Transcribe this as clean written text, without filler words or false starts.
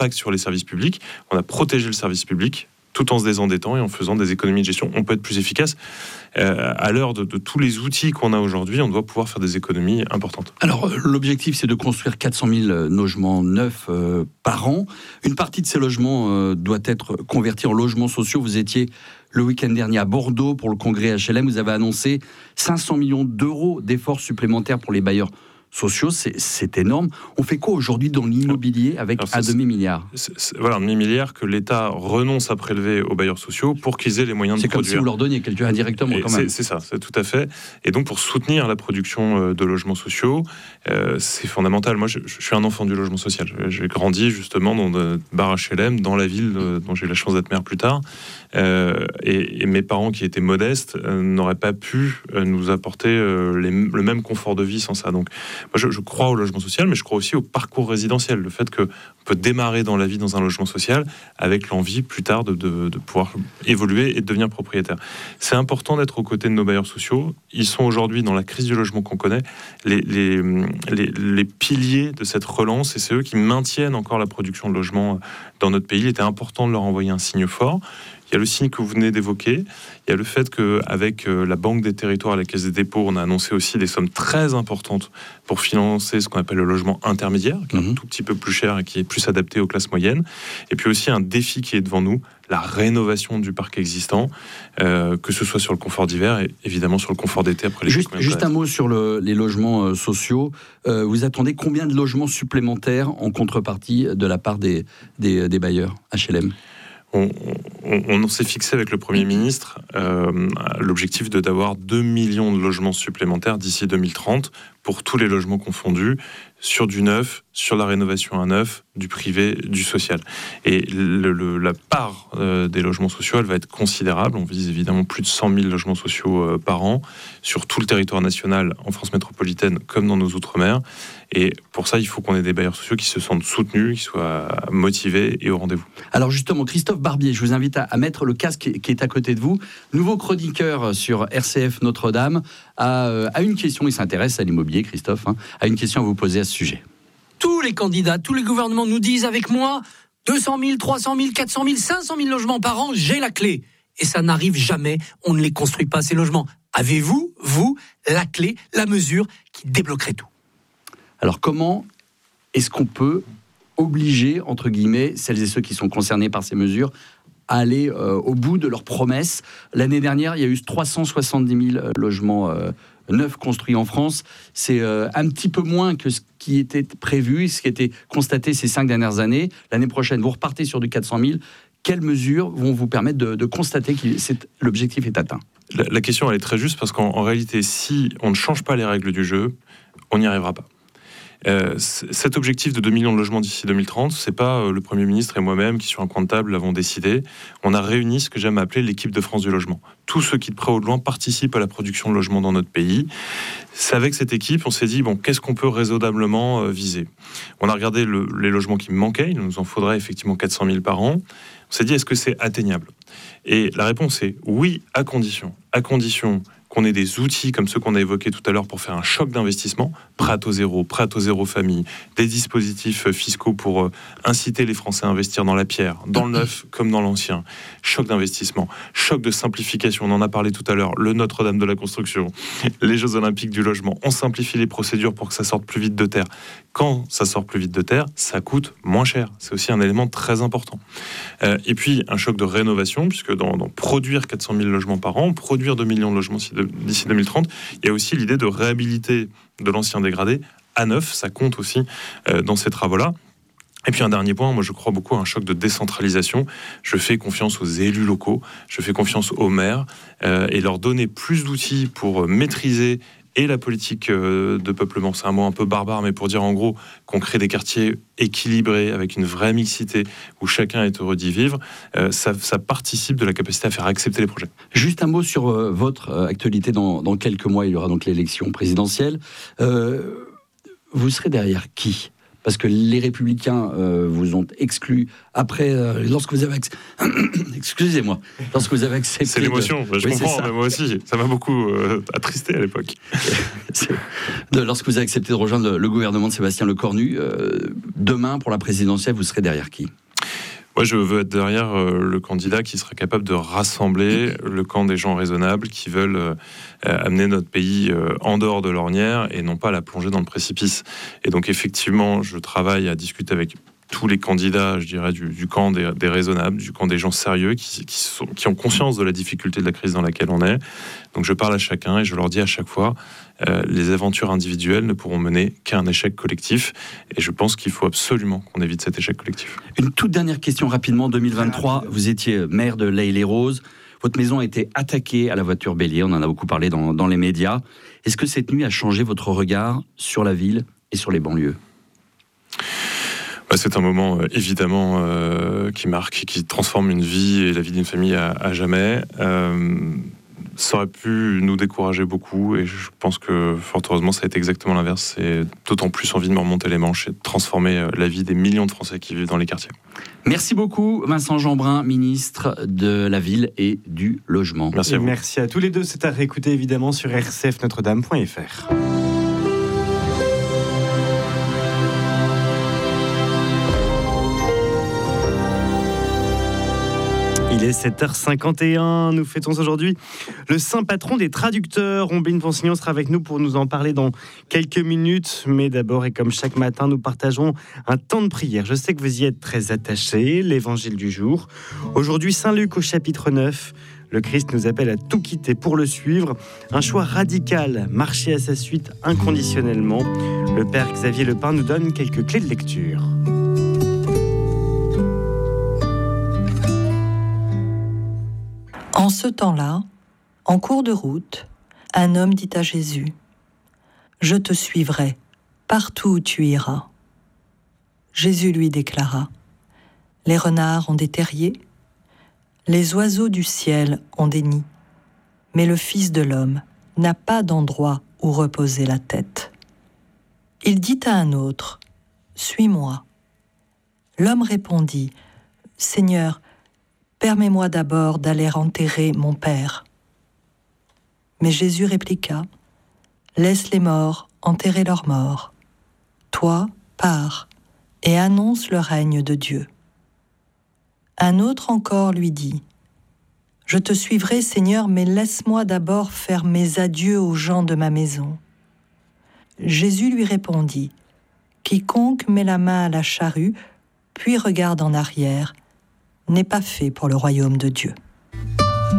d'impact sur les services publics. On a protégé le service public tout en se désendettant et en faisant des économies de gestion. On peut être plus efficace. À l'heure de tous les outils qu'on a aujourd'hui, on doit pouvoir faire des économies importantes. Alors, l'objectif, c'est de construire 400 000 logements neufs par an. Une partie de ces logements doit être convertie en logements sociaux. Vous étiez le week-end dernier à Bordeaux pour le congrès HLM. Vous avez annoncé 500 millions d'euros d'efforts supplémentaires pour les bailleurs sociaux, c'est énorme. On fait quoi aujourd'hui dans l'immobilier avec un demi-milliard ? Voilà, un demi-milliard que l'État renonce à prélever aux bailleurs sociaux pour qu'ils aient les moyens de produire. C'est comme si vous leur donniez quelque chose indirectement quand même. C'est ça, c'est tout à fait. Et donc pour soutenir la production de logements sociaux, c'est fondamental. Moi, je suis un enfant du logement social. J'ai grandi justement dans de bar HLM, dans la ville dont j'ai eu la chance d'être maire plus tard. Et mes parents qui étaient modestes n'auraient pas pu nous apporter le même confort de vie sans ça. Donc moi, je crois au logement social, mais je crois aussi au parcours résidentiel. Le fait qu'on peut démarrer dans la vie dans un logement social avec l'envie plus tard de pouvoir évoluer et de devenir propriétaire. C'est important d'être aux côtés de nos bailleurs sociaux. Ils sont aujourd'hui dans la crise du logement qu'on connaît, les piliers de cette relance, et c'est eux qui maintiennent encore la production de logements dans notre pays. Il était important de leur envoyer un signe fort. Il y a le signe que vous venez d'évoquer. Il y a le fait qu'avec la Banque des Territoires et la Caisse des Dépôts, on a annoncé aussi des sommes très importantes pour financer ce qu'on appelle le logement intermédiaire, qui est un tout petit peu plus cher et qui est plus adapté aux classes moyennes. Et puis aussi un défi qui est devant nous, la rénovation du parc existant, que ce soit sur le confort d'hiver et évidemment sur le confort d'été après les Juste un mot sur les logements sociaux. Vous attendez combien de logements supplémentaires en contrepartie de la part des bailleurs HLM ? On s'est fixé avec le Premier ministre l'objectif d'avoir 2 millions de logements supplémentaires d'ici 2030 pour tous les logements confondus, sur du neuf, sur la rénovation à neuf, du privé, du social. Et la part des logements sociaux, elle va être considérable. On vise évidemment plus de 100 000 logements sociaux par an, sur tout le territoire national, en France métropolitaine, comme dans nos outre-mer. Et pour ça, il faut qu'on ait des bailleurs sociaux qui se sentent soutenus, qui soient motivés et au rendez-vous. Alors justement, Christophe Barbier, je vous invite à mettre le casque qui est à côté de vous. Nouveau chroniqueur sur RCF Notre-Dame, a une question, il s'intéresse à l'immobilier, Christophe, a une question à vous poser à ce sujet. Tous les candidats, tous les gouvernements nous disent avec moi 200 000, 300 000, 400 000, 500 000 logements par an, j'ai la clé. Et ça n'arrive jamais, on ne les construit pas ces logements. Avez-vous, vous, la clé, la mesure qui débloquerait tout ? Alors comment est-ce qu'on peut obliger, entre guillemets, celles et ceux qui sont concernés par ces mesures à aller au bout de leurs promesses ? L'année dernière, il y a eu 370 000 logements neufs construits en France. C'est un petit peu moins que ce qui était prévu, ce qui était constaté ces 5 dernières années. L'année prochaine, vous repartez sur du 400 000. Quelles mesures vont vous permettre de constater que l'objectif est atteint ? La question, elle est très juste, parce qu'en réalité, si on ne change pas les règles du jeu, on n'y arrivera pas. Cet objectif de 2 millions de logements d'ici 2030, c'est pas le Premier ministre et moi-même qui sur un coin de table l'avons décidé. On a réuni ce que j'aime appeler l'équipe de France du logement. Tous ceux qui de près ou de loin participent à la production de logements dans notre pays. C'est avec cette équipe, on s'est dit, qu'est-ce qu'on peut raisonnablement viser ? On a regardé les logements qui manquaient, il nous en faudrait effectivement 400 000 par an. On s'est dit, est-ce que c'est atteignable ? Et la réponse est oui, à condition qu'on ait des outils comme ceux qu'on a évoqués tout à l'heure pour faire un choc d'investissement, prêt à taux zéro famille, des dispositifs fiscaux pour inciter les Français à investir dans la pierre, dans le neuf comme dans l'ancien, choc d'investissement, choc de simplification, on en a parlé tout à l'heure, le Notre-Dame de la construction, les Jeux Olympiques du logement, on simplifie les procédures pour que ça sorte plus vite de terre. Quand ça sort plus vite de terre, ça coûte moins cher, c'est aussi un élément très important. Et puis un choc de rénovation, puisque dans produire 400 000 logements par an, produire 2 millions de logements d'ici 2030, il y a aussi l'idée de réhabiliter de l'ancien dégradé à neuf, ça compte aussi dans ces travaux-là. Et puis un dernier point, moi je crois beaucoup à un choc de décentralisation. Je fais confiance aux élus locaux, je fais confiance aux maires et leur donner plus d'outils pour maîtriser et la politique de peuplement. C'est un mot un peu barbare, mais pour dire en gros qu'on crée des quartiers équilibrés avec une vraie mixité où chacun est heureux d'y vivre, ça participe de la capacité à faire accepter les projets. Juste un mot sur votre actualité. Dans quelques mois, il y aura donc l'élection présidentielle. Vous serez derrière qui ? parce que les Républicains vous ont exclu après, lorsque vous avez excusez-moi, lorsque vous avez accepté... C'est l'émotion, je comprends, mais moi aussi, ça m'a beaucoup attristé à l'époque. Lorsque vous avez accepté de rejoindre le gouvernement de Sébastien Lecornu, demain, pour la présidentielle, vous serez derrière qui ? Moi, je veux être derrière le candidat qui sera capable de rassembler le camp des gens raisonnables qui veulent amener notre pays en dehors de l'ornière et non pas la plonger dans le précipice. Et donc, effectivement, je travaille à discuter avec tous les candidats, je dirais, du camp des raisonnables, du camp des gens sérieux qui ont conscience de la difficulté de la crise dans laquelle on est. Donc, je parle à chacun et je leur dis à chaque fois, les aventures individuelles ne pourront mener qu'à un échec collectif. Et je pense qu'il faut absolument qu'on évite cet échec collectif. Une toute dernière question rapidement. En 2023, vous étiez maire de L'Haÿ-les-Roses. Votre maison a été attaquée à la voiture bélier. On en a beaucoup parlé dans les médias. Est-ce que cette nuit a changé votre regard sur la ville et sur les banlieues ? C'est un moment évidemment qui marque, qui transforme une vie et la vie d'une famille à jamais. Ça aurait pu nous décourager beaucoup et je pense que fort heureusement ça a été exactement l'inverse. C'est d'autant plus envie de me remonter les manches et de transformer la vie des millions de Français qui vivent dans les quartiers. Merci beaucoup Vincent Jeanbrun, ministre de la Ville et du Logement. Merci à vous. Merci à tous les deux. C'est à réécouter évidemment sur rcfnotredame.fr. Il est 7h51, nous fêtons aujourd'hui le saint patron des traducteurs. Ombline Ponsignon sera avec nous pour nous en parler dans quelques minutes. Mais d'abord, et comme chaque matin, nous partageons un temps de prière. Je sais que vous y êtes très attachés, l'évangile du jour. Aujourd'hui, Saint Luc au chapitre 9. Le Christ nous appelle à tout quitter pour le suivre. Un choix radical, marcher à sa suite inconditionnellement. Le Père Xavier Lepin nous donne quelques clés de lecture. En ce temps-là, en cours de route, un homme dit à Jésus : « Je te suivrai partout où tu iras. » Jésus lui déclara : « Les renards ont des terriers, les oiseaux du ciel ont des nids, mais le Fils de l'homme n'a pas d'endroit où reposer la tête. » Il dit à un autre : « Suis-moi. » L'homme répondit : « Seigneur, permets-moi d'abord d'aller enterrer mon père. » Mais Jésus répliqua : « Laisse les morts enterrer leurs morts. Toi, pars et annonce le règne de Dieu. » Un autre encore lui dit : « Je te suivrai, Seigneur, mais laisse-moi d'abord faire mes adieux aux gens de ma maison. » Jésus lui répondit : « Quiconque met la main à la charrue, puis regarde en arrière, n'est pas fait pour le royaume de Dieu. »